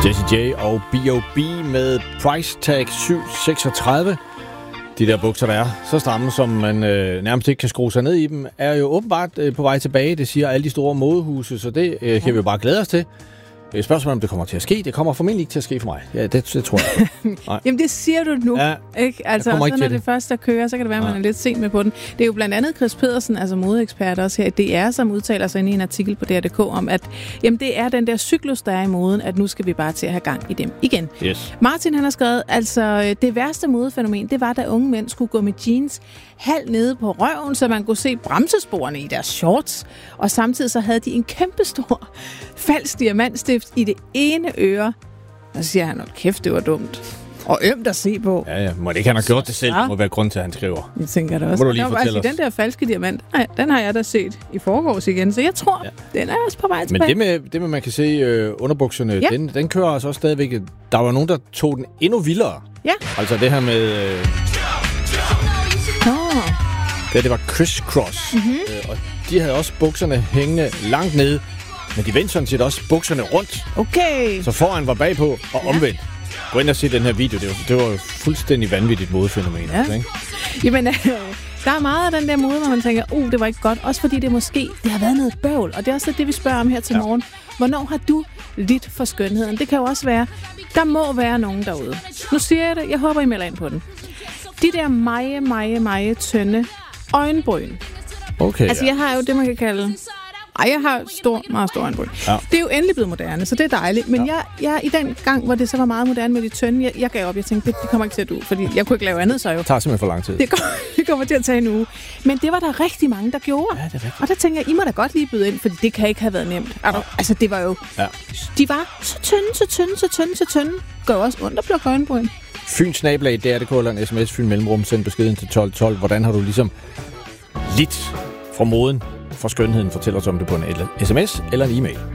Jessie J og B.O.B. med price tag 736. De der bukser, der er så stramme, som man nærmest ikke kan skrue sig ned i dem, er jo åbenbart på vej tilbage. Det siger alle de store modehuse, så det kan vi jo bare glæde os til. Spørgsmålet om det kommer til at ske. Det kommer formentlig ikke til at ske for mig. Ja, det tror jeg. Nej. Jamen, det siger du nu. Ja, ikke? Altså, så når det først er kører, så kan det være, at man er lidt sent med på den. Det er jo blandt andet Chris Pedersen, altså modeekspert også her i DR, som udtaler sig i en artikel på DR.dk om, at jamen, det er den der cyklus, der er i moden, at nu skal vi bare til at have gang i dem igen. Yes. Martin, han har skrevet, altså det værste modefænomen, det var, da unge mænd skulle gå med jeans halvt nede på røven, så man kunne se bremsesporene i deres shorts. Og samtidig så havde de en kæmpestor falsk diamantstift i det ene øre. Og så siger han, kæft, det var dumt. Og ømt at se på. Ja. Må det ikke, han har gjort det selv, må være grund til, at han skriver. Jeg tænker det også. Må du lige fortælle os. Den der falske diamant, nej, den har jeg da set i forgårs igen. Så jeg tror, den er også på vej tilbage. Men det med man kan se underbukserne, den kører altså også stadigvæk. Der var nogen, der tog den endnu vildere. Ja. Altså det her med... Det var crisscross. Og de havde også bukserne hængende langt nede. Men de vendte sådan set også bukserne rundt. Okay. Så foran var bagpå og omvendt. Gå ind og se den her video. Det var jo fuldstændig vanvittigt modefænomen. Ja. Altså, ikke? Jamen, der er meget af den der mode, hvor man tænker, det var ikke godt. Også fordi det har været noget bøvl. Og det er også det, vi spørger om her til morgen. Hvornår har du lidt for skønheden? Det kan jo også være, der må være nogen derude. Nu siger jeg det, jeg håber, I melder ind på den. De der meget tynde øjenbryn. Okay, altså, jeg har jo det, man kan kalde... jeg har meget stor øjenbryn. Ja. Det er jo endelig blevet moderne, så det er dejligt. Men jeg i den gang, hvor det så var meget moderne med de tynde, jeg gav op. Jeg tænkte, det kommer ikke til at du, fordi jeg kunne ikke lave andet så jo. Det tager simpelthen for lang tid. Det kommer til at tage en uge. Men det var der rigtig mange, der gjorde. Ja, det er rigtigt. Og der tænker jeg, I må da godt lige byde ind, fordi det kan ikke have været nemt. Altså, det var jo... Ja. De var så tynde. Går også ondt at plukke øjenbryn. Fyn-snablag, DR.dk eller en sms, Fyn Mellemrum, send beskeden til 1212. Hvordan har du ligesom lidt fra moden, fra skønheden? Fortæl os om det på en sms eller en e-mail.